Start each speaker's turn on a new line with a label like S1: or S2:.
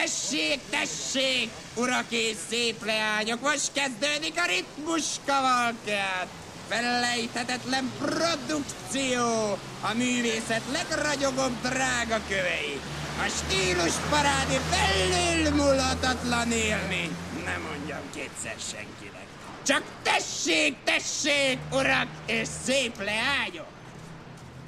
S1: tessék, tessék, urak és szép leányok, most kezdődik a ritmus kavalkád. Felejthetetlen produkció, a művészet legragyogóbb drága kövei. A stílusparádé felülmúlhatatlan élmény. Nem mondjam kétszer senkinek. Csak tessék, tessék, urak és szép leányok!